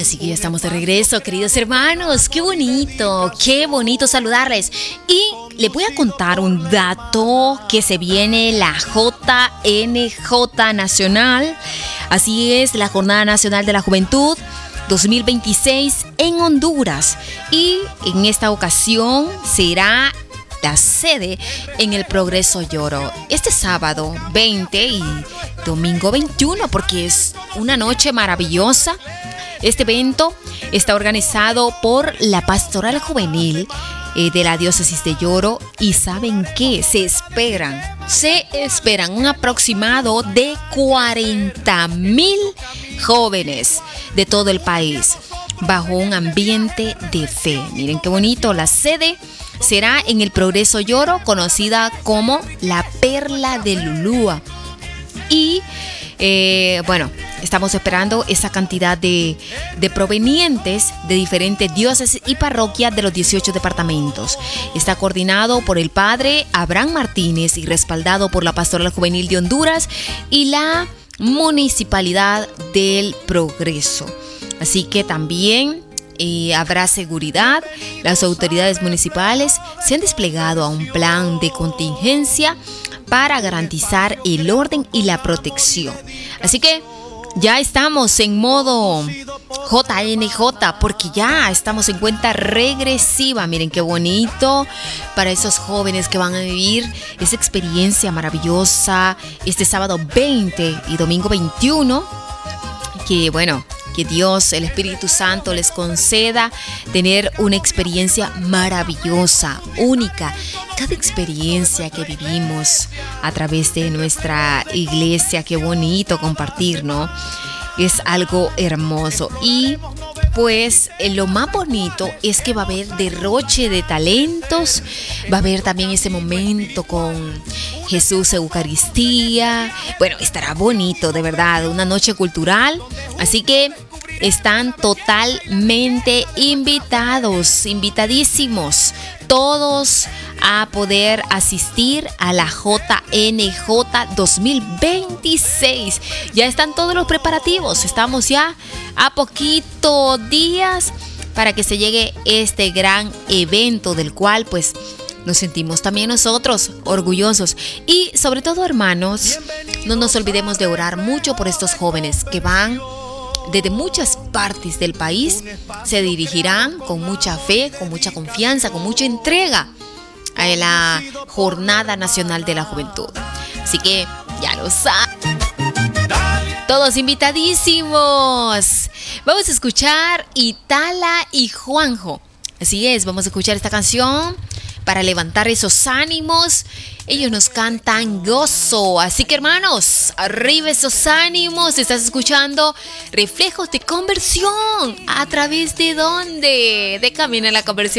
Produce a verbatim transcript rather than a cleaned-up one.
Así que ya estamos de regreso, queridos hermanos. Qué bonito, qué bonito saludarles. Y les voy a contar un dato que se viene la J N J Nacional. Así es, la Jornada Nacional de la Juventud dos mil veintiséis en Honduras. Y en esta ocasión será la sede en el Progreso Lloro. Este sábado veinte y domingo veintiuno, porque es una noche maravillosa. Este evento está organizado por la Pastoral Juvenil eh, de la Diócesis de Lloro. Y ¿saben qué? Se esperan, se esperan un aproximado de cuarenta mil jóvenes de todo el país bajo un ambiente de fe. Miren qué bonito. La sede será en el Progreso Lloro, conocida como la Perla de Lulúa. Y eh, bueno, estamos esperando esa cantidad de, de provenientes de diferentes diócesis y parroquias de los dieciocho departamentos. Está coordinado por el padre Abraham Martínez y respaldado por la Pastoral Juvenil de Honduras y la Municipalidad del Progreso. Así que también eh, habrá seguridad. Las autoridades municipales se han desplegado a un plan de contingencia para garantizar el orden y la protección. Así que ya estamos en modo J N J, porque ya estamos en cuenta regresiva. Miren qué bonito para esos jóvenes que van a vivir esa experiencia maravillosa este sábado veinte y domingo veintiuno. Que bueno, que Dios, el Espíritu Santo, les conceda tener una experiencia maravillosa, única. Cada experiencia que vivimos a través de nuestra iglesia, qué bonito compartir, ¿no? Es algo hermoso. Y pues lo más bonito es que va a haber derroche de talentos. Va a haber también ese momento con Jesús Eucaristía. Bueno, estará bonito, de verdad, una noche cultural. Así que están totalmente invitados, invitadísimos todos a poder asistir a la J N J dos mil veintiséis. Ya están todos los preparativos, estamos ya a poquitos días para que se llegue este gran evento del cual pues nos sentimos también nosotros orgullosos. Y sobre todo, hermanos, no nos olvidemos de orar mucho por estos jóvenes que van desde muchas partes del país. Se dirigirán con mucha fe, con mucha confianza, con mucha entrega a la Jornada Nacional de la Juventud. Así que ya lo saben, todos invitadísimos. Vamos a escuchar Itala y Juanjo. Así es, vamos a escuchar esta canción para levantar esos ánimos. Ellos nos cantan gozo. Así que, hermanos, arriba esos ánimos. Estás escuchando Reflejos de Conversión. ¿A través de dónde? De Camino a la Conversión.